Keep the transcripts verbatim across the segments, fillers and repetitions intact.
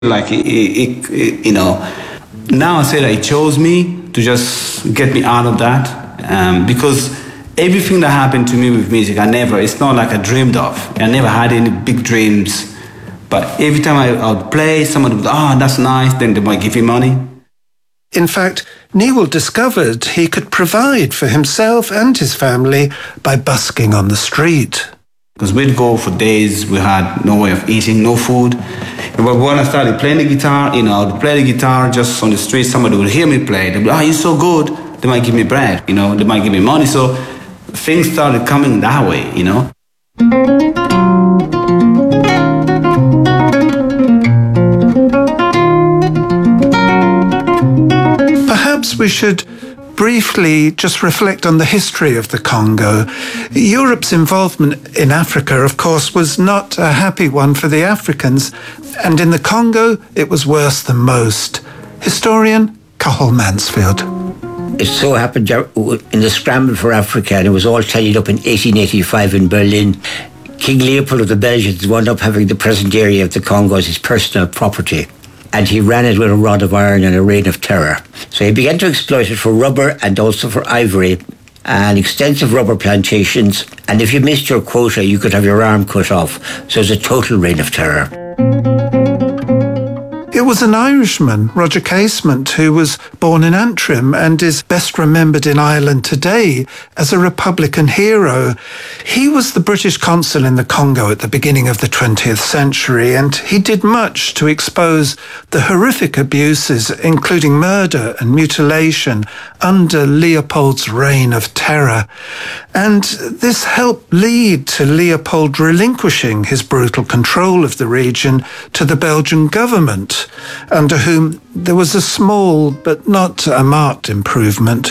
Like, it, it, it, you know, now I say that he chose me to just get me out of that. Um, because everything that happened to me with music, I never, it's not like I dreamed of. I never had any big dreams. But every time I, I would play, someone would, oh, that's nice, then they might give you money. In fact, Newell discovered he could provide for himself and his family by busking on the street. Because we'd go for days, we had no way of eating, no food. But when I started playing the guitar, you know, I would play the guitar just on the street, somebody would hear me play. They'd be, oh, you're so good. They might give me bread, you know, they might give me money. So things started coming that way, you know. Perhaps we should briefly just reflect on the history of the Congo. Europe's involvement in Africa, of course, was not a happy one for the Africans, and in the Congo, it was worse than most. Historian Cathal Mansfield. It so happened in the scramble for Africa, and it was all tallied up in eighteen eighty-five in Berlin, King Leopold of the Belgians wound up having the present area of the Congo as his personal property. And he ran it with a rod of iron and a reign of terror. So he began to exploit it for rubber and also for ivory and extensive rubber plantations. And if you missed your quota, you could have your arm cut off. So it was a total reign of terror. It was an Irishman, Roger Casement, who was born in Antrim and is best remembered in Ireland today as a Republican hero. He was the British consul in the Congo at the beginning of the twentieth century, and he did much to expose the horrific abuses, including murder and mutilation, under Leopold's reign of terror. And this helped lead to Leopold relinquishing his brutal control of the region to the Belgian government, under whom there was a small but not a marked improvement.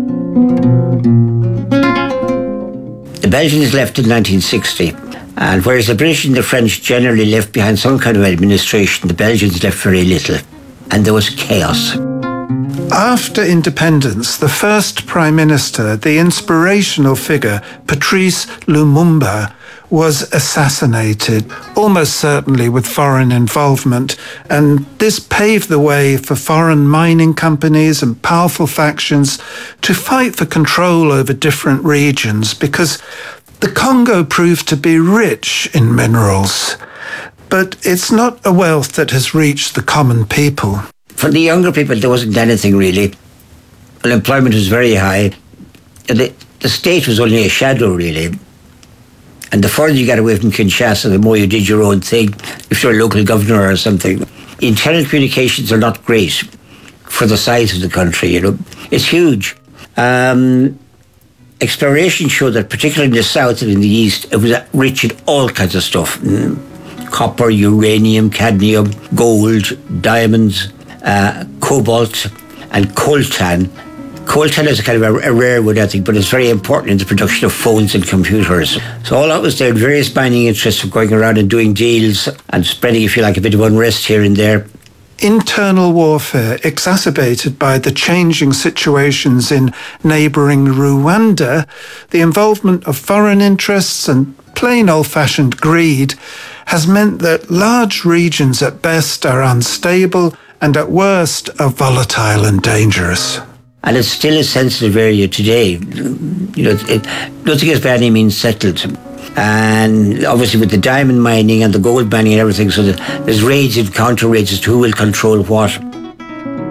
The Belgians left in nineteen sixty, and whereas the British and the French generally left behind some kind of administration, the Belgians left very little, and there was chaos. After independence, the first Prime Minister, the inspirational figure, Patrice Lumumba, was assassinated, almost certainly with foreign involvement, and this paved the way for foreign mining companies and powerful factions to fight for control over different regions, because the Congo proved to be rich in minerals, but it's not a wealth that has reached the common people. For the younger people, there wasn't anything really. Unemployment was very high. The, the state was only a shadow, really. And the further you got away from Kinshasa, the more you did your own thing, if you're a local governor or something. Internal communications are not great for the size of the country, you know. It's huge. Um, exploration showed that, particularly in the south and in the east, it was rich in all kinds of stuff. Mm. Copper, uranium, cadmium, gold, diamonds, uh, cobalt, and coltan. Coltan is a kind of a, a rare wood, I think, but it's very important in the production of phones and computers. So all that was there, various mining interests were going around and doing deals and spreading, if you like, a bit of unrest here and there. Internal warfare, exacerbated by the changing situations in neighbouring Rwanda, the involvement of foreign interests and plain old-fashioned greed, has meant that large regions at best are unstable and at worst are volatile and dangerous. And it's still a sensitive area today. You know, it, nothing is by any means settled. And obviously with the diamond mining and the gold mining and everything, so that there's raids and counter raids as to who will control what.